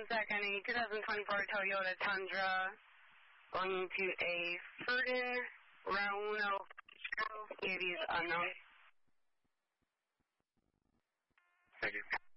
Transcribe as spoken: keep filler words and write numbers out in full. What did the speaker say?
one second, a twenty twenty-four Toyota Tundra going to a Ferdin Rauno. It is unknown. Thank you.